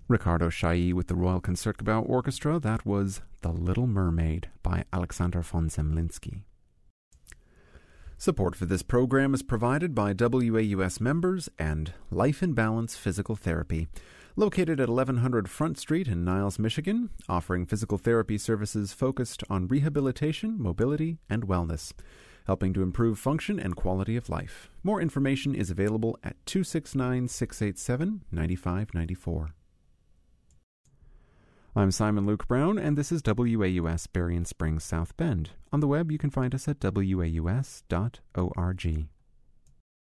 Riccardo Chailly with the Royal Concertgebouw Orchestra. That was The Little Mermaid by Alexander von Zemlinsky. Support for this program is provided by WAUS members and Life in Balance Physical Therapy, located at 1100 Front Street in Niles, Michigan, offering physical therapy services focused on rehabilitation, mobility, and wellness, helping to improve function and quality of life. More information is available at 269-687-9594. I'm Simon Luke Brown, and this is WAUS Berrien Springs, South Bend. On the web, you can find us at waus.org.